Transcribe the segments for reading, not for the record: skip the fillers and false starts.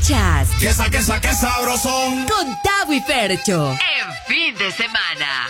Escuchas ¡Qué sabrosón! Con Tavo y Fercho En fin de semana.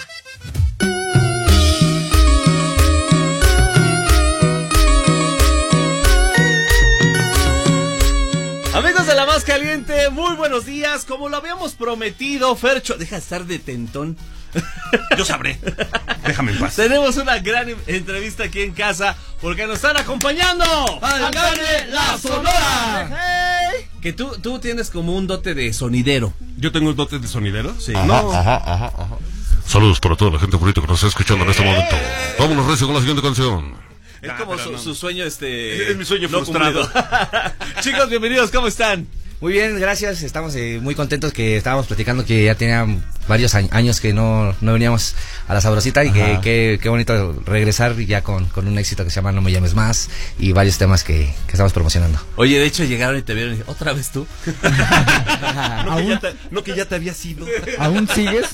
Amigos de La Más Caliente, muy buenos días. Como lo habíamos prometido, Fercho, deja de estar de tentón. Yo sabré. Déjame en paz. Tenemos una gran entrevista aquí en casa porque nos están acompañando ¡Alcalde La Sonora! Hey. Que tú tienes como un dote de sonidero. ¿Yo tengo un dote de sonidero? Sí. No. Ajá. Saludos para toda la gente bonita que nos está escuchando en este momento. Vámonos recio con la siguiente canción. Es como su sueño Es mi sueño frustrado. Chicos, bienvenidos, ¿cómo están? Muy bien, gracias. Estamos muy contentos, que estábamos platicando que ya tenía varios años que no veníamos a La Sabrosita y que qué bonito regresar ya con un éxito que se llama No Me Llames Más y varios temas que estamos promocionando. Oye, de hecho llegaron y te vieron y dije, ¿otra vez tú? No que ya te había sido. ¿Aún sigues?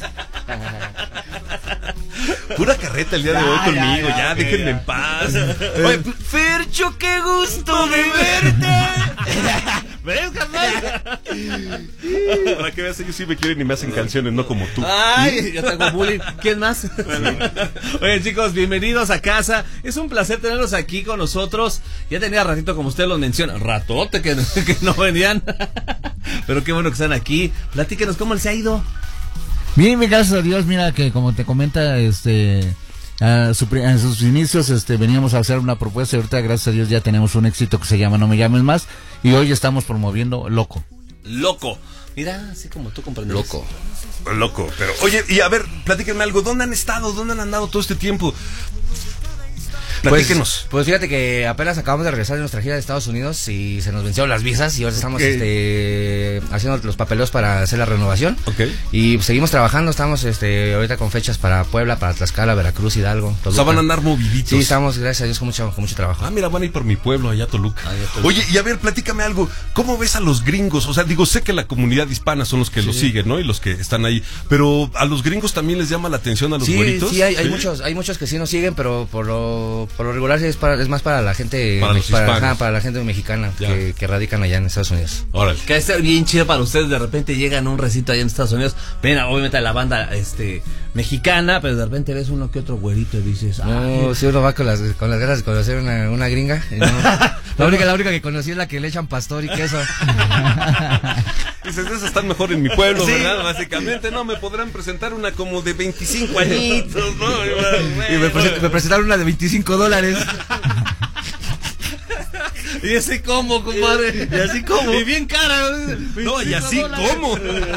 Pura carreta el día de hoy conmigo, ya déjenme en paz. Oye, Fercho, qué gusto de verte. ¿Ves, carnal? Para que veas, ellos sí me quieren y me hacen canciones, no como tú. Ay, ya tengo bullying. ¿Quién más? Oye, chicos, bienvenidos a casa. Es un placer tenerlos aquí con nosotros. Ya tenía ratito, como usted los menciona, ratote que no venían. Pero qué bueno que están aquí. Platíquenos cómo les ha ido. Bien, gracias a Dios. Mira que como te comenta, en sus inicios veníamos a hacer una propuesta y ahorita gracias a Dios ya tenemos un éxito que se llama No Me Llames Más y hoy estamos promoviendo Loco. Mira, así como tú comprendes. Loco, pero oye, y a ver, platíquenme algo, ¿dónde han estado? ¿Dónde han andado todo este tiempo? Platíquenos. Pues fíjate que apenas acabamos de regresar de nuestra gira de Estados Unidos y se nos vencieron las visas y ahora estamos haciendo los papeleos para hacer la renovación. Y pues, seguimos trabajando, estamos ahorita con fechas para Puebla, para Tlaxcala, Veracruz, Hidalgo, Toluca. O sea, van a andar moviditos. Sí, estamos, gracias a Dios, con mucho trabajo. Ah, mira, van a ir por mi pueblo, allá a Toluca. Oye, y a ver, platícame algo, ¿cómo ves a los gringos? O sea, digo, sé que la comunidad hispana son los que los siguen, ¿no? Y los que están ahí, pero ¿a los gringos también les llama la atención a los güeritos? Sí, hay muchos que sí nos siguen, pero por lo regular es más para la gente, para la gente mexicana que radican allá en Estados Unidos. Órale. Que debe ser bien chido para ustedes, de repente llegan a un recinto allá en Estados Unidos, ven obviamente a la banda mexicana, pero de repente ves uno que otro güerito y dices, no, si uno va con las ganas de conocer una gringa, no. la única que conocí es la que le echan pastor y queso. Dices, esas están mejor en mi pueblo, ¿verdad? Básicamente, no, me podrán presentar una como de 25 añitos, ¿no? Y me presentaron una de $25. Y así como, compadre. Y así como. Y bien cara. No, y así como.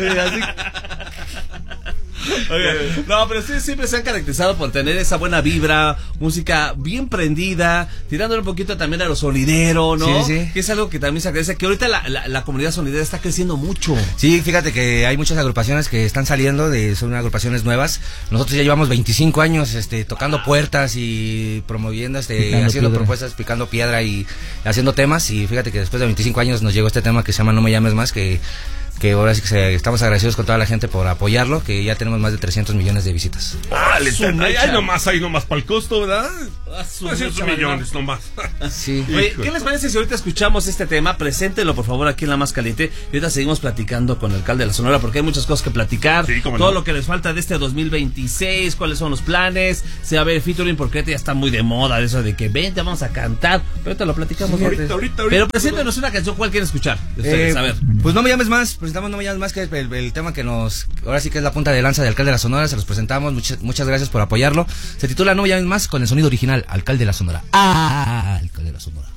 Okay. No, pero sí, siempre se han caracterizado por tener esa buena vibra, música bien prendida, tirándole un poquito también a lo sonidero, ¿no? Sí. Que es algo que también se agradece, que ahorita la comunidad sonidera está creciendo mucho. Sí, fíjate que hay muchas agrupaciones que están saliendo, son agrupaciones nuevas. Nosotros ya llevamos 25 años ahora puertas y promoviendo, haciendo propuestas, picando piedra y haciendo temas. Y fíjate que después de 25 años nos llegó este tema que se llama No Me Llames Más, que ahora sí que estamos agradecidos con toda la gente por apoyarlo, que ya tenemos más de 300 millones de visitas. Ahí nomás para el costo, ¿verdad? 300 millones nomás. Sí. Oye, ¿qué les parece si ahorita escuchamos este tema? Preséntenlo, por favor, aquí en La Más Caliente. Y ahorita seguimos platicando con el alcalde de La Sonora, porque hay muchas cosas que platicar. Sí, todo lo que les falta de este 2026, cuáles son los planes. Se va a ver featuring, porque ahorita ya está muy de moda eso de que vente, vamos a cantar. Pero ahorita lo platicamos. Ahorita. Pero preséntenos una canción, ¿cuál quieren escuchar? Ustedes, a ver. Pues No Me Llames Más, presentamos No Me Llames Más, que es el tema que ahora sí que es la punta de lanza de Alcalde de La Sonora, se los presentamos, muchas gracias por apoyarlo. Se titula No Me Llames Más, con el sonido original, Alcalde de La Sonora. Alcalde de La Sonora.